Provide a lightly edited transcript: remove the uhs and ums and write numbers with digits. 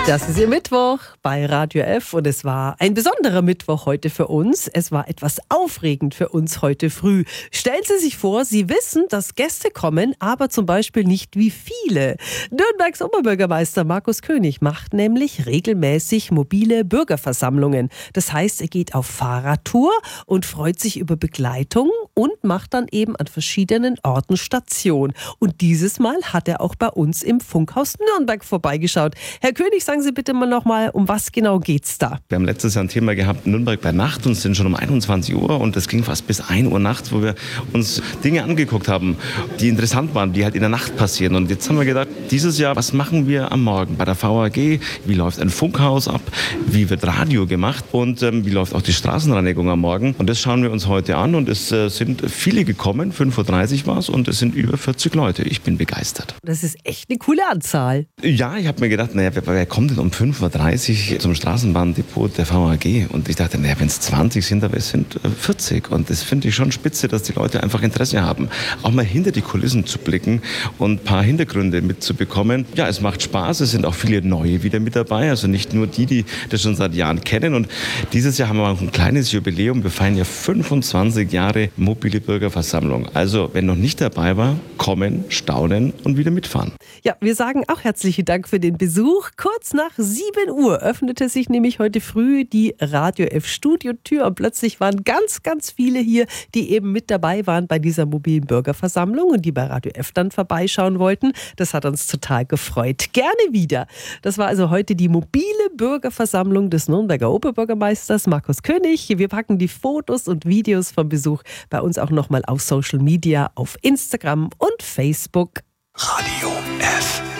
Das ist Ihr Mittwoch bei Radio F und es war ein besonderer Mittwoch heute für uns. Es war etwas aufregend für uns heute früh. Stellen Sie sich vor, Sie wissen, dass Gäste kommen, aber zum Beispiel nicht wie viele. Nürnbergs Oberbürgermeister Markus König macht nämlich regelmäßig mobile Bürgerversammlungen. Das heißt, er geht auf Fahrradtour und freut sich über Begleitung und macht dann eben an verschiedenen Orten Station. Und dieses Mal hat er auch bei uns im Funkhaus Nürnberg vorbeigeschaut. Herr König, sagen Sie bitte mal nochmal, um was genau geht's da? Wir haben letztes Jahr ein Thema gehabt, Nürnberg bei Nacht, und sind schon um 21 Uhr und das ging fast bis 1 Uhr nachts, wo wir uns Dinge angeguckt haben, die interessant waren, die halt in der Nacht passieren. Und jetzt haben wir gedacht, dieses Jahr, was machen wir am Morgen bei der VAG? Wie läuft ein Funkhaus ab? Wie wird Radio gemacht? Und wie läuft auch die Straßenreinigung am Morgen? Und das schauen wir uns heute an und es sind viele gekommen, 5.30 Uhr war es, und es sind über 40 Leute. Ich bin begeistert. Das ist echt eine coole Anzahl. Ja, ich habe mir gedacht, wer kommt denn um 5.30 Uhr zum Straßenbahndepot der VAG? Und ich dachte, wenn es 20 sind, aber es sind 40. Und das finde ich schon spitze, dass die Leute einfach Interesse haben, auch mal hinter die Kulissen zu blicken und ein paar Hintergründe mitzubekommen. Ja, es macht Spaß, es sind auch viele Neue wieder mit dabei, also nicht nur die das schon seit Jahren kennen. Und dieses Jahr haben wir auch ein kleines Jubiläum, wir feiern ja 25 Jahre mobile Bürgerversammlung. Also, wenn noch nicht dabei war, kommen, staunen und wieder mitfahren. Ja, wir sagen auch herzlichen Dank für den Besuch. Kurz nach 7 Uhr öffnete sich nämlich heute früh die Radio F Studiotür und plötzlich waren ganz, ganz viele hier, die eben mit dabei waren bei dieser mobilen Bürgerversammlung und die bei Radio F dann vorbeischauen wollten. Das hat uns total gefreut. Gerne wieder. Das war also heute die mobile Bürgerversammlung des Nürnberger Oberbürgermeisters Markus König. Wir packen die Fotos und Videos vom Besuch bei uns auch nochmal auf Social Media, auf Instagram und Facebook. Radio F.